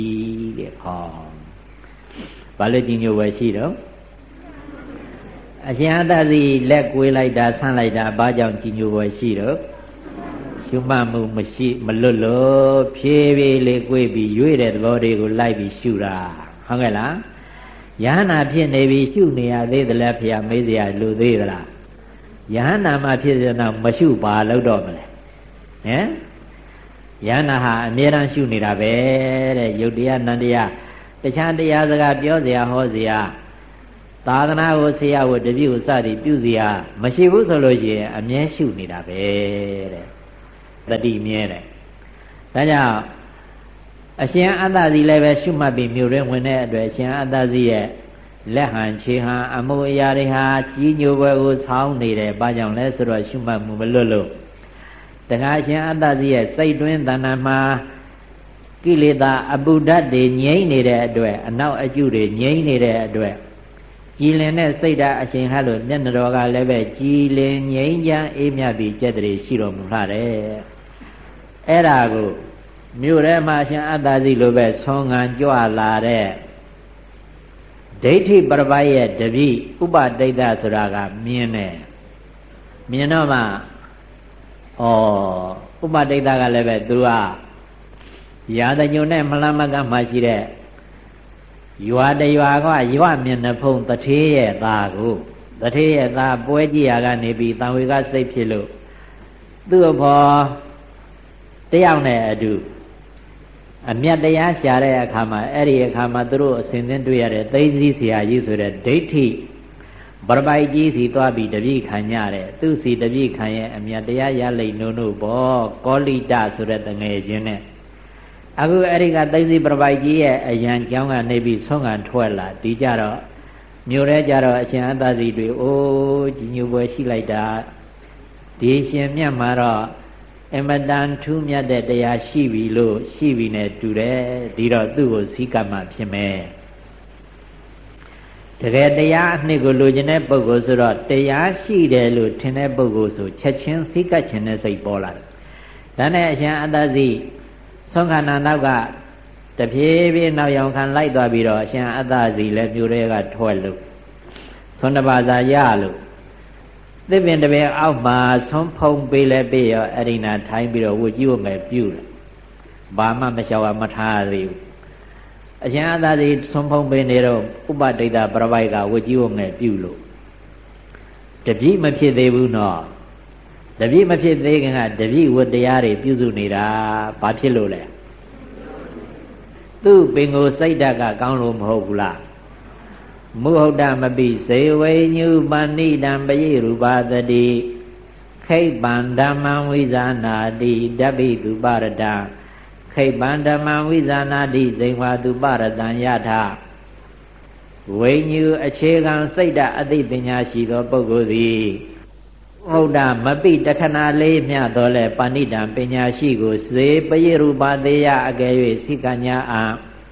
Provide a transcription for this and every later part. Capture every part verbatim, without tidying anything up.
တဲ့ဟောဘာလို့ကြီးညိုဝယ်ရှိတော့အရှင်အတ္တစီလက်ကွေးလိုက်တာဆန့်လိုက်တာဘာကြောင့်ကြီးညိုဝယ်ရှိတော့ရှုမှတ်မှုမရှိမလွတ်လို့ဖြည်းဖြည်းလေးကွေးပြီးရွေ့တဲ့သဘောတွေကိုလိုက်ပြီးရှုတာဟုတ်ကဲ့လားယဟနာဖြစ်နေပြီရှုနေရသေးသလားဖေရမေးစရာလူသေးသလားယဟနာမှဖြစ်တဲ့နောက်မရှုပါလို့တော့မလဲဟမ်ယဟနာဟာအမြဲတမ်းရှုနေတာပဲတဲ့ယုတ်တရားနန္တရားတခြားတရားစကားပြောစရာဟောစရာသာသနာကိုဆရာဝတ္တပြည့်ကိုစသည်ပြုစရာမရှိဘူးဆိုလို့ရှိရင်အမြဲရှုနေတာပဲတဲ့တတိမြဲတယ်ဒါကြောင့်အရှင်အတ္တစီလည်းပဲရှုမှတ်ပြီးမြို့ရင်းဝင်တဲ့အတွက်အရှင်အတ္တစီရဲ့လက်ဟန်ခြေဟန်အမှုအရာတွေဟာကြီးညိုပွဲကိုဆောင်းနေတယ်ဘာကြောင့်လဲဆိုတော့ရှုမှတ်မှုမလွတ်လို့တခါအရှင်အတ္တစီရဲ့စိတ်တွင်းတဏ္ဍာမှာကိလေသာအပုဒ္ဒတ်တွေငြိမ့်နေတဲ့အတွက်အနောက်အကျုတွေငြိမ့်နေတဲ့အတွက်ကြည်လင်တဲ့စိတ်ဓာတ်အရှင်ဟလို့မျက်နှာတော်ကလည်းပဲကြည်လင်ငြိမ်းချမ်းအေးမြတ်ပြီးကြက်တည်းရှိတော်မူလာတယ်အဲ့ဒါကိုမြို့ထဲမှာအရှင်အတ္တစီလိုပဲဆွမ်းငံကြွလာတဲ့ဒိဋ္ဌိပရပိုက်ရဲ့တပိဥပဒိဋ္ဌဆိုတာကမြင်တယ်မြင်တော့မှဩဥပဒိဋ္ဌကလည်းပဲသူကရာဇညုံနဲ့မလမကမှရှိတဲ့ရွာတရွာကရွာမျက်နှာဖုံးတထေးရဲ့သားကိုတထေးရဲ့သားပွဲကြည့်ရကနေပြီးတန်ဝေကစိတ်ဖြစ်လို့သူ့အဖော်တယောက်နဲ့အတူအမြတ်တရားရှာတဲ့အခါမှာအဲ့ဒီအခါမှာသူတို့အစဉ်သင်းတွေ့ရတဲ့သိသိဆရာကြီးဆိုတဲ့ဒိဋ္ဌိပရပိုက်ကြီးစီသွားပြီးတပိခံကြတယ်သူစီတပိခံရဲ့အမြတ်တရားရလိမ့်နို့နို့ဘောကောလိတဆိုတဲ့တငယ်ချင်းနဲ့အခုအဲ့ဒီကသိသိပရပိုက်ကြီးရဲ့အရန်ကြောင်းကနေပြီးဆုံးခံထွက်လာဒီကြတော့မြို့ထဲကြတော့အရှင်အတ္တစီတွေအိုးကြီးညိုပွဲရှိလိုက်တာဒီရှင်မြတ်မှာတော့အမတန်ထူးမြတ်တဲ့တရားရှိပြီလို့ရှိပြီနဲ့တူတယ်ဒီတော့သူ့ကိုစီကမှဖြစ်မယ်တကယ်တရားအနှစ်ကိုလိုချင်တဲ့ပုဂ္ဂိုလ်ဆိုတော့တရားရှိတယ်လို့ထင်တဲ့ပုဂ္ဂိုလ်ဆိုချက်ချင်းစီကခြင်းနဲ့စိတ်ပေါ်လာတယ်ဒါနဲ့အရှင်အတ္တစီဆုံးခန္ဓာနောက်ကတဖြည်းဖြည်းနောက်ရောင်ခံလိုက်သွားပြီးတော့အရှင်အတ္တစီလည်းမြို့ထဲကထွက်လို့သွန်တပါးသာရလို့သစ်ပင်တပင်အောက်မှာဆုံးဖုံပေးလဲပေးရောအရိနာထိုင်းပြီးတော့ဝတ်ကြည့်ဖို့မယ်ပြုတယ်ဘာမှမလျှောက်မထားသေးဘူးအရှင်အတ္တစီဆုံးဖုံပေးနေတော့ဥပဒိဋ္ဌပရပိုက်ကဝတ်ကြည့်ဖို့မယ်ပြုလို့တပြိမဖြစ်သေးဘူးနော်တပြိမဖြစ်သေးခင်ကတပြိဝတ္တရားတွေပြုစုနေတာဘာဖြစ်လို့လဲသူ့ပင်ကိုစိတ်ဓာတ်ကကောင်းလို့မဟုတ်ဘူးလားမုဟုတ်တမပိစေဝိညုပဏိတံပရိရူပသတိခိပံဓမ္မံဝိဇာနာတိတပိတုပရတံခိပံဓမ္မံဝိဇာနာတိဇိဝါတုပရတံယထာဝိညုအခြေခံစိတ်ဓာတ်အသိပညာရှိသောပုဂ္ဂိုလ်သည်ဟုတ်တာမပိတခဏလေးမြတ်တော်လဲပဏိတံပညာရှိကိုစေပရိရူပသေးယအကယ်၍စိကညာအာ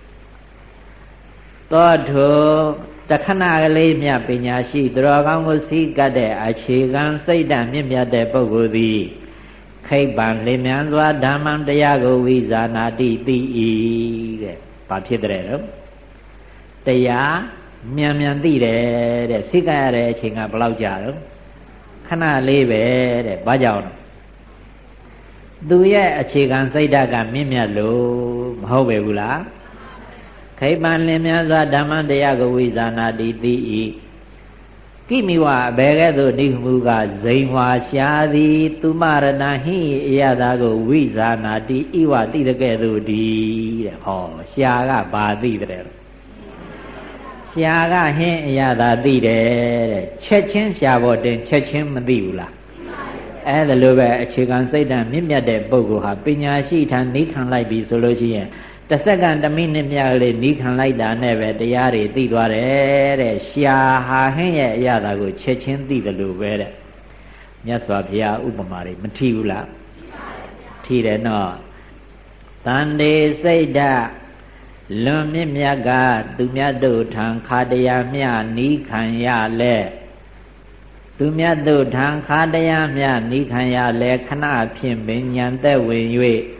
သောထုတခဏကလေးမြတ်ပညာရှိသူတော်ကောင်းကိုစိကတ်တဲ့အခြေခံစိတ်ဓာတ်မြင့်မြတ်တဲ့ပုဂ္ဂိုလ်သည်ခိပံလင်မြန်စွာဓမ္မံတရားကိုဝိဇာနာတိသိ၏တဲ့ဘာဖြစ်တဲ့တော့တရားမြန်မြန်သိတယ်တဲ့စိကတ်ရတဲ့အချိန်ကဘယ်လောက်ကြာတော့ခဏလေးပဲတဲ့ဘာကြောင့်သူရဲ့အခြေခံစိတ်ဓာတ်ကမြင့်မြတ်လို့မဟုတ်ပဲဘူးလားခိပံလင်မြန်စွာဓမ္မတရားကိုဝိဇာနာတိသိ၏ကိမိဝအဘယ်ကဲ့သို့နိမှုကဇိန်ဝါရှားသည်သူမရဏဟိအယတာကိုဝိဇာနာတိဤဝတိတကဲ့သို့ဒီတဲ့ဟောရှားကဘာသိတဲ့ရှားကဟင်းအယတာသိတယ်တဲ့ချက်ချင်းရှားဖို့တင်ချက်ချင်းမသိဘူးလားအဲ့ဒါလိုပဲအခြေခံစိတ်ဓာတ်မြင့်မြတ်တဲ့ပုဂ္ဂိုလ်ဟာပညာရှိထံနိခံလိုက်ပြီဆိုလို့ရှိရင်တစ်စက္ကန့်တစ်မိနစ်မြတ်လေးနိခံလိုက်တာနဲ့ပဲတရားတွေသိသွားတယ်တဲ့ရှားဟာဟင်းရဲ့အရာတာကိုချက်ချင်းသိတယ်လို့ပဲတဲ့မြတ်စွာဘုရားဥပမာတွေမထီဘူးလားထီတယ်နော်တန်တေစိတ်ဓာတ်လွန်မြင့်မြတ်ကသူမြတ်တို့ထံခါတရားမြနိခံရလဲသူမြတ်တို့ထံခါတရားမြနိခံရလဲခဏဖြင့်ပင်ဉာဏ်သက်ဝင်၍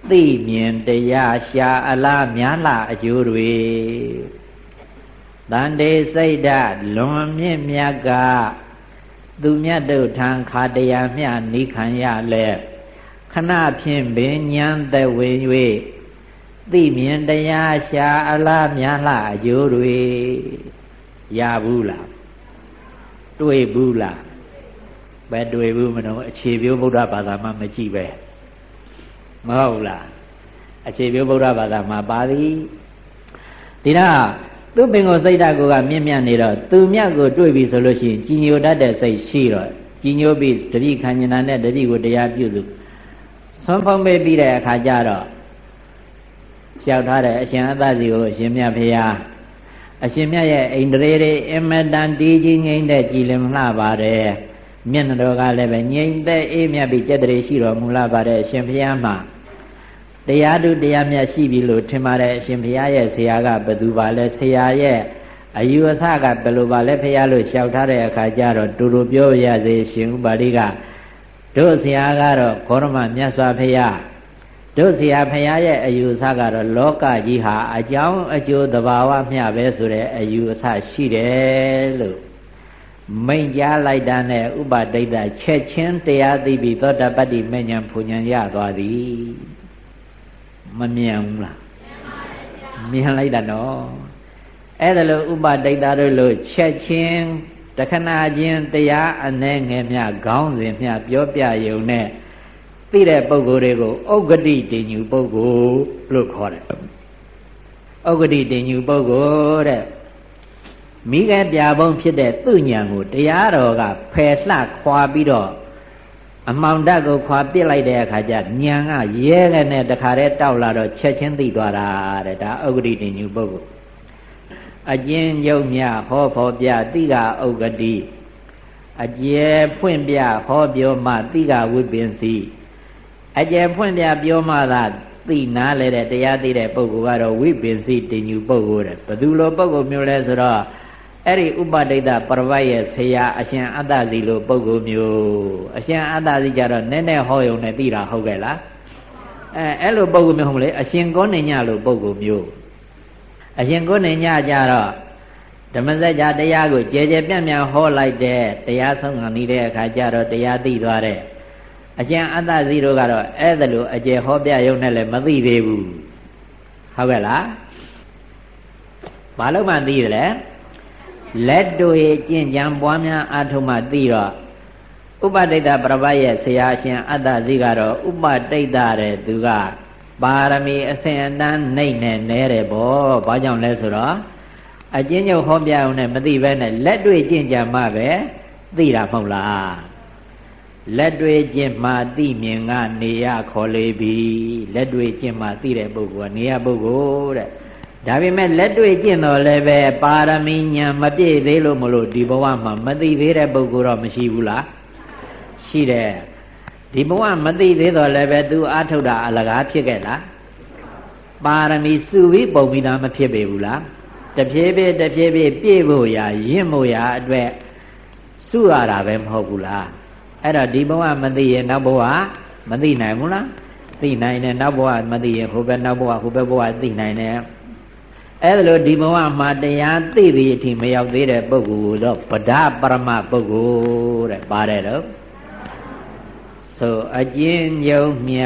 သိမြင်တရားရှာအလားများလာအကျိုးတွေတန်တေစိတ်ဓာတ်လွန်မြင့်မြတ်ကသူမြတ်တို့ထံခါတရားမျှနိခံရလဲခဏဖြင့်ပင်ဉာဏ်သက်ဝင်၍သိမြင်တရားရှာအလားများလာအကျိုးတွေရဘူးလားတွေ့ဘူးလားဘယ်တွေ့ဘူးမလို့အခြေပြုဗုဒ္ဓဘာသာမှမကြည့်ပဲမဟုတ်လားအခြေပြုဗုဒ္ဓဘာသာမှာပါသည်ဒီတော့သူပင်ကိုစိတ်ဓာတ်ကိုကမြင့်မြတ်နေတော့သူမြတ်ကိုတွေ့ပြီဆိုလို့ရှိရင်ကြည်ညိုတတ်တဲ့စိတ်ရှိတော့ကြည်ညိုပြီးတတိခဏနာနဲ့တတိကိုတရားပြုစုဆွမ်းဖုံးပေးပြီးတဲ့အခါကျတော့လျှောက်ထားတဲ့အရှင်အသစီကိုအရှင်မြတ်ဖေဟာအရှင်မြတ်ရဲ့အိန္ဒြေတွေအမတန်တည်ကြီးငြိမ့်တဲ့ကြည်လင်လှပါတယ်မျက်နှာတော်ကလည်းပဲငြိမ့်သက်အေးမြတ်ပြီးကြက်တရေရှိတော်မူလာပါတယ်အရှင်ဘုရားမှာတရားသူတရားမြတ်ရှိပြီလို့ထင်ပါတယ်အရှင်ဘုရားရဲ့ဆရာကဘယ်သူပါလဲဆရာရဲ့အယူအဆကဘယ်လိုပါလဲဘုရားလို့လျှောက်ထားတဲ့အခါကျတော့တူတူပြောရစေရှင်ဥပါတိကတို့ဆရာကတော့ဂေါရမမြတ်စွာဘုရားတို့ဆရာဘုရားရဲ့အယူအဆကတော့လောကကြီးဟာအကြောင်းအကျိုးသဘာဝမျှပဲဆိုတဲ့အယူအဆရှိတယ်လို့မိန့်ကြားလိုက်တာနဲ့ဥပဒိဋ္ဌချက်ချင်းတရားသိပြီးသောတာပတ္တိမဉ္ဇဉ်ဖူဉ္ဇဉ်ရသွားသည်မမြန်ဘူးလားမြန်လိုက်တာနော်အဲ့ဒါလို့ဥပဒိဋ္ဌတို့လို့ချက်ချင်းတခဏချင်းတရားအနည်းငယ်မြခေါင်းစဉ်မြပြောပြယုံနဲ့သိတဲ့ပုဂ္ဂိုလ်တွေကိုဥက္ကတိတင်ညူပုဂ္ဂိုလ်လို့ခေါ်တယ်ဥက္ကတိတင်ညူပုဂ္ဂိုလ်တဲ့မိခဲပြာပုံဖြစ်တဲ့သူ့ဉာဏ်ကိုတရားတော်ကဖယ်လှခွာပြီးတော့အမှောင်ဓာတ်ကိုခွာပစ်လိုက်တဲ့အခါကျဉာဏ်ကရဲရဲနဲ့တခါတည်းတောက်လာတော့ချက်ချင်းသိသွားတာတဲ့ဒါဥက္ကတိတင်ညူပုဂ္ဂိုလ်အကျဉ်းယုံမြဟောဖော်ပြတိကဥက္ကတိအကျယ်ဖွင့်ပြဟောပြောမှတိကဝိပင်စီအကျယ်ဖွင့်ပြပြောမှသာသိနာလဲတဲ့တရားသိတဲ့ပုဂ္ဂိုလ်ကတော့ဝိပင်စီတင်ညူပုဂ္ဂိုလ်တဲ့ဘယ်သူလိုပုဂ္ဂိုလ်မျိုးလဲဆိုတော့အဲ့ဒီဥပဒိဋ္ဌပရဝတ်ရဲ့ဆရာအရှင်အတ္တစီလိုပုဂ္ဂိုလ်မျိုးအရှင်အတ္တစီကြတော့နည်းနည်းဟောယုံနဲ့သိတာဟုတ်ကဲ့လားအဲအဲ့လိုပုဂ္ဂိုလ်မျိုးဟုတ်မလဲအရှင်ကောနေညလိုပုဂ္ဂိုလ်မျိုးအရှင်ကောနေညကြတော့ဓမ္မစကြာတရားကိုကြဲကြဲပြန့်ပြန့်ဟောလိုက်တဲ့တရားဆုံးခံနေတဲ့အခါကျတော့တရားသိသွားတဲ့အရှင်အတ္တစီတို့ကတော့အဲ့ဒါလိုအကျယ်ဟောပြယုံနဲ့လည်းမသိသေးဘူးဟုတ်ကဲ့လားဘာလို့မှသိတယ်လဲလက်တွေ့ကျင့်ကြံပွားများအားထုတ်မှသိတော့ဥပဒိဋ္ဌပရဝတ်ရဲ့ဆရာရှင်အတ္တစီကတော့ဥပဒိဋ္ဌတဲ့သူကပါရမီအစဉ်အတန်းနှိမ့်နဲ့နဲတယ်ပေါ့ဘာကြောင့်လဲဆိုတော့အကျဉ်းချုပ်ဟောပြအောင်နဲ့မသိဘဲနဲ့လက်တွေ့ကျင့်ကြံမှပဲသိတာမဟုတ်လားလက်တွေ့ကျင့်မှသိမြင်ကနေရခေါ်လေပြီလက်တွေ့ကျင့်မှသိတဲ့ပုဂ္ဂိုလ်ကနေရပုဂ္ဂိုလ်တဲ့ဒါပေမဲ့လက်တွေ့ကျင့်တော်လည်းပဲပါရမီဉာဏ်မပြည့်သေးလို့မလို့ဒီဘဝမှာမသိသေးတဲ့ပုဂ္ဂိုလ်တော့မရှိဘူးလားရှိတယ်ဒီဘဝမသိသေးတော့လည်းပဲသူအားထုတ်တာအလကားဖြစ်ခဲ့လားပါရမီစုပြီးပုံပြီးသားမဖြစ်ပေဘူးလားတဖြည်းဖြည်းတဖြည်းဖြည်းပြည့်ဖို့ရာရင့်ဖို့ရာအတွက်စုရတာပဲမဟုတ်ဘူးလားအဲ့တော့ဒီဘဝမသိရင်နောက်ဘဝမသိနိုင်ဘူးလားသိနိုင်တယ်နောက်ဘဝမသိရင်ဟိုဘက်နောက်ဘဝဟိုဘက်ဘဝသိနိုင်တယ်အဲ့ဒါလို့ဒီဘဝမှာတရားသိပြီးအထိမရောက်သေးတဲ့ပုဂ္ဂိုလ်တော့ဗဒပရမပုဂ္ဂိုလ်တဲ့ပါတယ်တော့ဆိုအကျဉ်းယုံမြ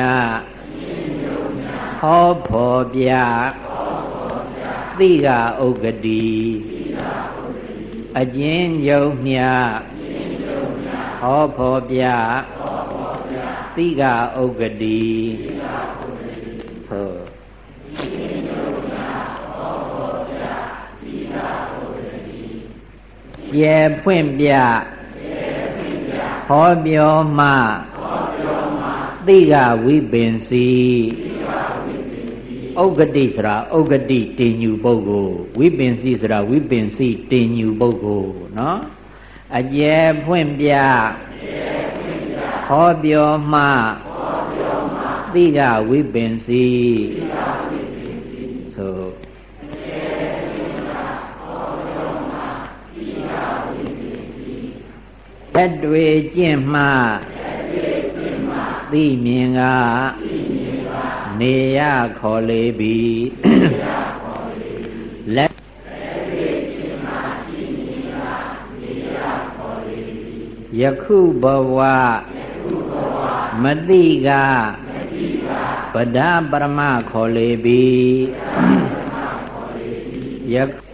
ဟောဖော်ပြသိကဥက္ကတိအကျဉ်းယုံမြဟောဖော်ပြသိကဥက္ကတိဟုတ်ကျေဖွင့်ပြဟောပြောမှသိကဝိပင်စီဥက္ကတိဆိုတာဥက္ကတိတင်ညူပုဂ္ဂိုလ်ဝိပင်စီဆိုတာဝိပင်စီတင်ညူပုဂ္ဂိုလ်နော်အကျေဖွင့်ပြဟောပြောမှသိကဝိပင်စီဆိုလက်တွေ့ကျင့်မှသိမြင်ကနေရခေါ်လေပြီလက်ယခုဘဝမတိကဗဒပရမခေါ်လေပြီယခု